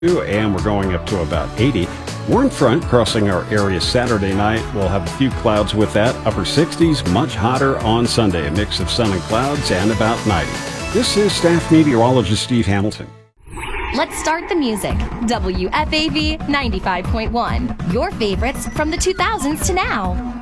and we're going up to about 80. Warm front crossing our area Saturday night. We'll have a few clouds with that. Upper 60s, much hotter on Sunday. A mix of sun and clouds and about 90. This is staff meteorologist Steve Hamilton. Let's start the music. WFAV 95.1. Your favorites from the 2000s to now.